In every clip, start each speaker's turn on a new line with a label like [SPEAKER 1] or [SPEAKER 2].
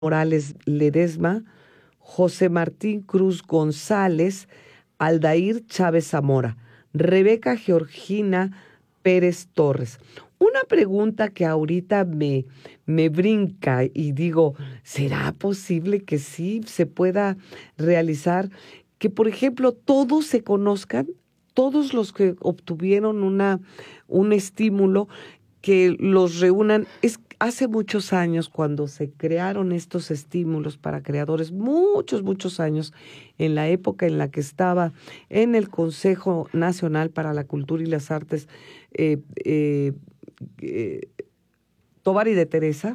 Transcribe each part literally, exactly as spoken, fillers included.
[SPEAKER 1] Morales Ledesma, José Martín Cruz González, Aldair Chávez Zamora, Rebeca Georgina Pérez Torres. Una pregunta que ahorita me, me brinca y digo, ¿será posible que sí se pueda realizar? Que, por ejemplo, todos se conozcan, todos los que obtuvieron una, un estímulo, que los reúnan. Es hace muchos años cuando se crearon estos estímulos para creadores, muchos, muchos años, en la época en la que estaba en el Consejo Nacional para la Cultura y las Artes, eh, eh, eh, Tovar y de Teresa,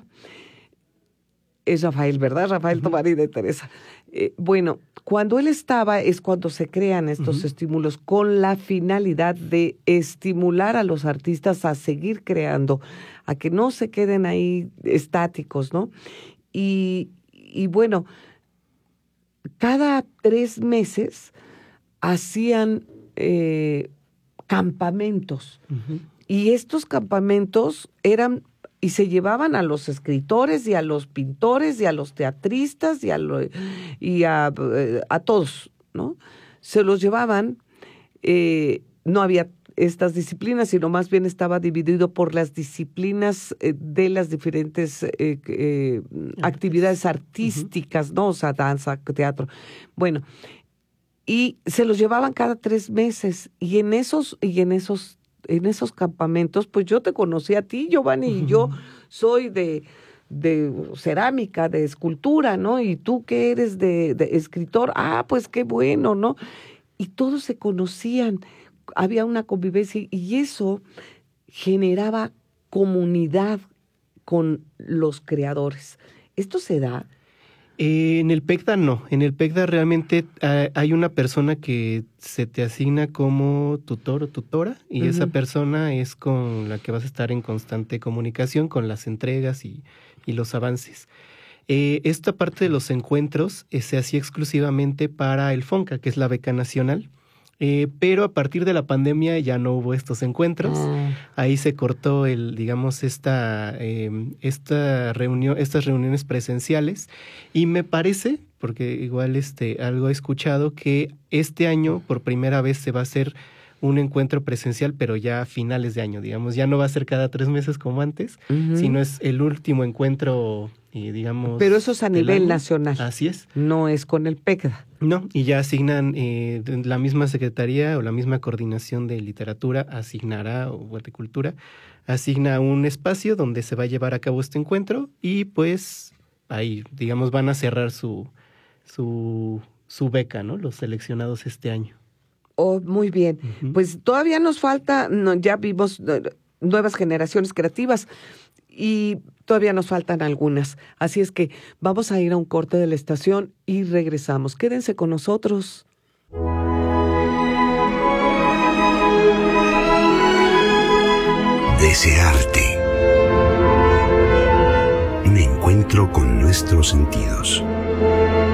[SPEAKER 1] es Rafael, ¿verdad? Rafael uh-huh. Tovar y de Teresa. Eh, bueno, cuando él estaba es cuando se crean estos uh-huh. estímulos con la finalidad de estimular a los artistas a seguir creando, a que no se queden ahí estáticos, ¿no? Y, y bueno, cada tres meses hacían eh, campamentos. Uh-huh. Y estos campamentos eran... y se llevaban a los escritores y a los pintores y a los teatristas y a, lo, y a, a todos, ¿no? Se los llevaban, eh, no había estas disciplinas, sino más bien estaba dividido por las disciplinas eh, de las diferentes eh, eh, actividades artísticas, uh-huh. ¿no? O sea, danza, teatro. Bueno, y se los llevaban cada tres meses y en esos, y en esos en esos campamentos, pues yo te conocí a ti, Giovanni, uh-huh. y yo soy de, de cerámica, de escultura, ¿no? Y tú que eres de, de escritor, ah, pues qué bueno, ¿no? Y todos se conocían, había una convivencia y eso generaba comunidad con los creadores. ¿Esto se da?
[SPEAKER 2] Eh, en el PECDA no, en el PECDA realmente uh, hay una persona que se te asigna como tutor o tutora y uh-huh. esa persona es con la que vas a estar en constante comunicación con las entregas y, y los avances. Eh, esta parte de los encuentros eh, se hacía exclusivamente para el FONCA, que es la beca nacional. Eh, pero a partir de la pandemia ya no hubo estos encuentros. Ah. Ahí se cortó el, digamos, esta, eh, esta reunión, estas reuniones presenciales. Y me parece, porque igual este, algo he escuchado, que este año por primera vez se va a hacer un encuentro presencial, pero ya a finales de año, digamos. Ya no va a ser cada tres meses como antes, uh-huh. sino es el último encuentro, y digamos...
[SPEAKER 1] Pero eso es a nivel
[SPEAKER 2] año.
[SPEAKER 1] nacional.
[SPEAKER 2] Así es.
[SPEAKER 1] No es con el PECDA.
[SPEAKER 2] No, y ya asignan, eh, la misma secretaría o la misma coordinación de literatura asignará, o de cultura, asigna un espacio donde se va a llevar a cabo este encuentro y pues ahí, digamos, van a cerrar su, su, su beca, ¿no? Los seleccionados este año.
[SPEAKER 1] Oh, muy bien. Uh-huh. Pues todavía nos falta, no, ya vimos uh, nuevas generaciones creativas y todavía nos faltan algunas. Así es que vamos a ir a un corte de la estación y regresamos. Quédense con nosotros.
[SPEAKER 3] Desearte. Un encuentro con nuestros sentidos.